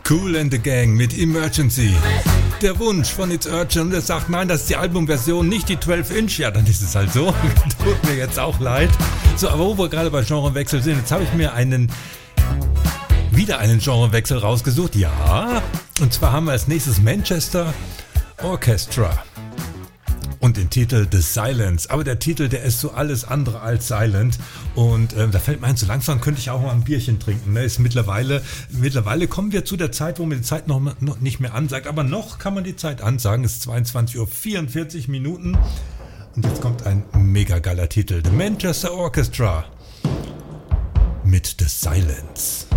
Kool and the Gang mit Emergency. Der Wunsch von It's Urgent und er sagt, nein, das ist die Albumversion, nicht die 12-Inch. Ja, dann ist es halt so. Tut mir jetzt auch leid. So, aber wo wir gerade bei Genrewechsel sind, jetzt habe ich mir wieder einen Genrewechsel rausgesucht. Ja, und zwar haben wir als nächstes Manchester Orchestra. Und den Titel The Silence. Aber der Titel, der ist so alles andere als silent. Und da fällt mir ein, so langsam könnte ich auch mal ein Bierchen trinken. Ne? Ist mittlerweile kommen wir zu der Zeit, wo man die Zeit noch nicht mehr ansagt. Aber noch kann man die Zeit ansagen. Es ist 22:44 Minuten. Und jetzt kommt ein mega geiler Titel. The Manchester Orchestra mit The Silence.